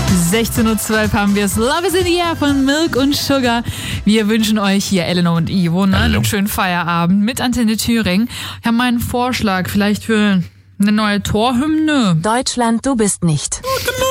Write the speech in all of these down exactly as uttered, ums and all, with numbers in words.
sechzehn Uhr zwölf haben wir es. Love is in the air von Milk und Sugar. Wir wünschen euch hier, Eleanor und Ivo, ne, einen schönen Feierabend mit Antenne Thüringen. Ich habe meinen Vorschlag vielleicht für eine neue Torhymne. Deutschland, du bist nicht.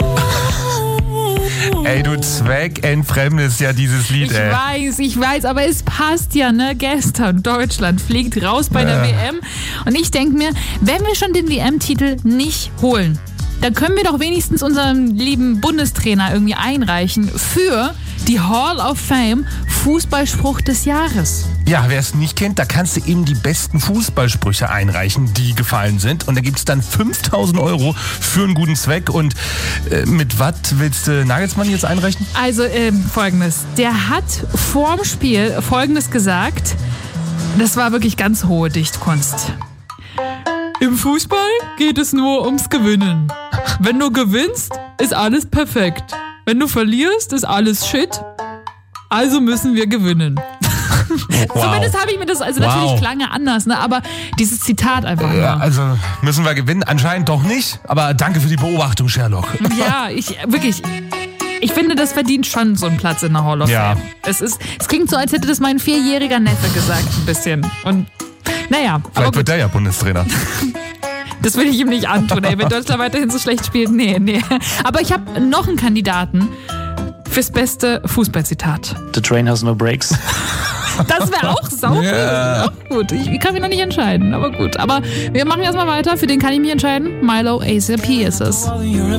Ey, du zweckentfremdest ja dieses Lied, Ich ey. weiß, ich weiß, aber es passt ja, ne? Gestern, Deutschland fliegt raus bei der Ja. W M. Und ich denke mir, wenn wir schon den W M-Titel nicht holen, dann können wir doch wenigstens unseren lieben Bundestrainer irgendwie einreichen für die Hall of Fame Fußballspruch des Jahres. Ja, wer es nicht kennt, da kannst du eben die besten Fußballsprüche einreichen, die gefallen sind. Und da gibt es dann fünftausend Euro für einen guten Zweck. Und äh, mit was willst du Nagelsmann jetzt einreichen? Also ähm, folgendes, der hat vorm Spiel folgendes gesagt, das war wirklich ganz hohe Dichtkunst. Im Fußball geht es nur ums Gewinnen. Wenn du gewinnst, ist alles perfekt. Wenn du verlierst, ist alles Shit. Also müssen wir gewinnen. Wow. Zumindest habe ich mir das, also Wow. natürlich klang er anders, ne? Aber dieses Zitat einfach Ja, nur. also müssen wir gewinnen? Anscheinend doch nicht. Aber danke für die Beobachtung, Sherlock. Ja, ich wirklich. Ich finde, das verdient schon so einen Platz in der Hall of Ja. Fame. Es ist, es klingt so, als hätte das mein vierjähriger Neffe gesagt, ein bisschen. Und naja, aber Vielleicht gut, wird der ja Bundestrainer. das will ich ihm nicht antun, ey. Wenn Deutschland weiterhin so schlecht spielt, nee, nee. Aber ich habe noch einen Kandidaten fürs beste Fußballzitat. The train has no brakes. Das wäre auch sauber. Ja. Auch gut. Ich, ich kann mich noch nicht entscheiden, aber gut. Aber wir machen erstmal weiter. Für den kann ich mich entscheiden. Milo A C A P ist es. You're a